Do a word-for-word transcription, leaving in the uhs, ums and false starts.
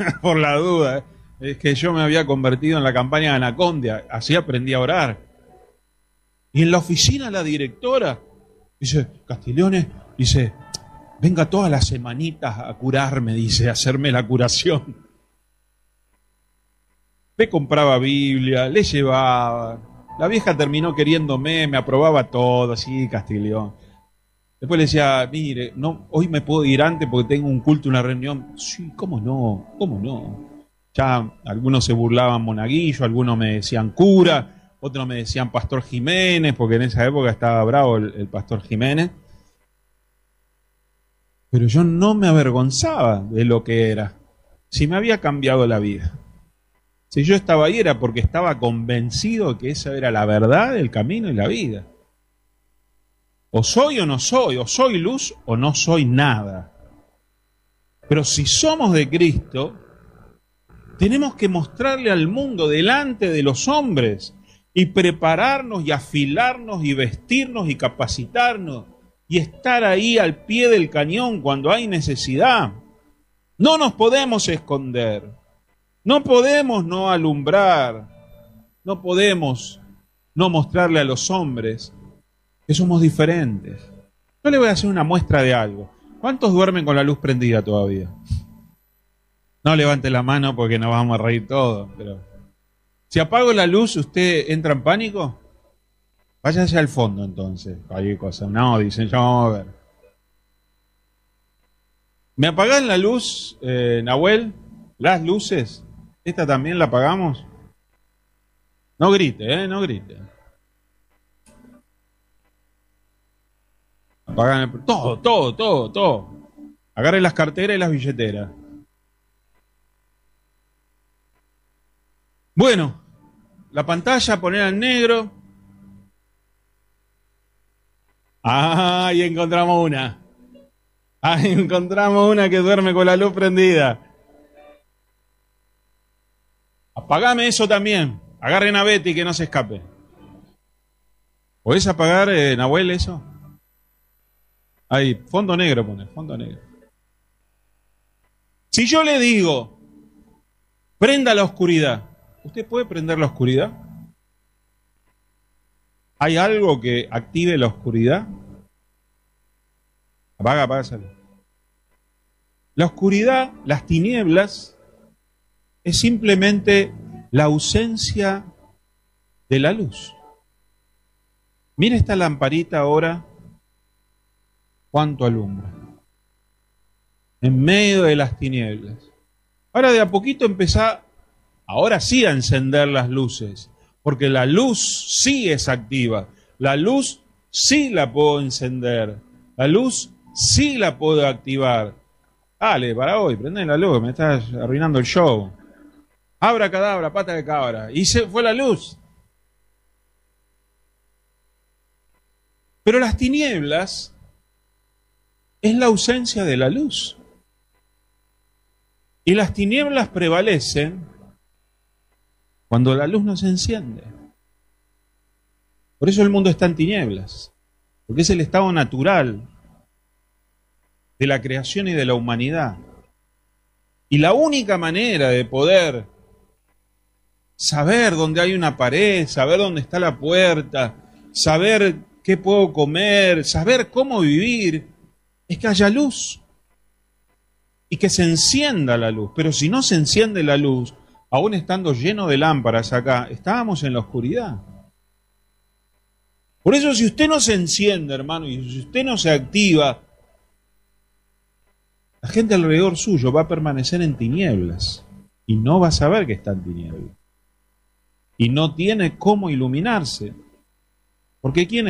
por la duda, es que yo me había convertido en la campaña de Anacondia, así aprendí a orar. Y en la oficina la directora dice, Castiglione, dice, venga todas las semanitas a curarme, dice, a hacerme la curación. Me compraba Biblia, le llevaba. La vieja terminó queriéndome, me aprobaba todo, así, Castiglione. Después le decía, mire, no, hoy me puedo ir antes porque tengo un culto, una reunión. Sí, ¿cómo no? ¿Cómo no? Ya algunos se burlaban monaguillo, algunos me decían cura, otros me decían Pastor Jiménez, porque en esa época estaba bravo el, el Pastor Jiménez. Pero yo no me avergonzaba de lo que era. Si me había cambiado la vida. Si yo estaba ahí era porque estaba convencido que esa era la verdad, el camino y la vida. O soy o no soy, o soy luz o no soy nada. Pero si somos de Cristo, tenemos que mostrarle al mundo delante de los hombres y prepararnos y afilarnos y vestirnos y capacitarnos y estar ahí al pie del cañón cuando hay necesidad. No nos podemos esconder, no podemos no alumbrar, no podemos no mostrarle a los hombres que somos diferentes. Yo le voy a hacer una muestra de algo. ¿Cuántos duermen con la luz prendida todavía? No levante la mano porque nos vamos a reír todos. Pero si apago la luz, ¿usted entra en pánico? Váyase al fondo entonces. Cualquier cosa. No, dicen, ya vamos a ver. ¿Me apagás la luz, eh, Nahuel? ¿Las luces? ¿Esta también la apagamos? No grite, ¿eh? No grite. Apagan el... Todo, todo, todo, todo. Agarren las carteras y las billeteras. Bueno, la pantalla, poner en negro. Ah, ahí encontramos una. Ahí encontramos una que duerme con la luz prendida. Apagame eso también. Agarren a Betty que no se escape. ¿Podés apagar, eh, Nahuel, eso? Ahí, fondo negro pone, fondo negro. Si yo le digo, prenda la oscuridad, ¿usted puede prender la oscuridad? ¿Hay algo que active la oscuridad? Apaga, apágaselo. La oscuridad, las tinieblas, es simplemente la ausencia de la luz. Mira esta lamparita ahora, cuánto alumbra. En medio de las tinieblas. Ahora de a poquito empezá, ahora sí a encender las luces, porque la luz sí es activa, la luz sí la puedo encender, la luz sí la puedo activar. Dale, para hoy, prende la luz, me estás arruinando el show. Abra cadabra, pata de cabra, y se fue la luz. Pero las tinieblas es la ausencia de la luz. Y las tinieblas prevalecen cuando la luz no se enciende. Por eso el mundo está en tinieblas, porque es el estado natural de la creación y de la humanidad. Y la única manera de poder saber dónde hay una pared, saber dónde está la puerta, saber qué puedo comer, saber cómo vivir, es que haya luz y que se encienda la luz. Pero si no se enciende la luz, aún estando lleno de lámparas acá, estábamos en la oscuridad. Por eso si usted no se enciende, hermano, y si usted no se activa, la gente alrededor suyo va a permanecer en tinieblas y no va a saber que está en tinieblas. Y no tiene cómo iluminarse. Porque ¿quién